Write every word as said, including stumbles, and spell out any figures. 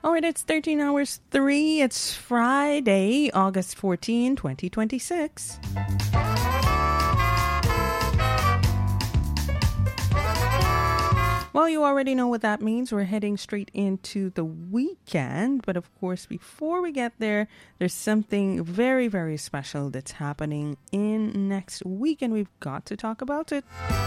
All right, it's thirteen hours three. It's Friday, August fourteenth, twenty twenty-six. Well, you already know what that means. We're heading straight into the weekend. But of course, before we get there, there's something very, very special that's happening in next week, and we've got to talk about it.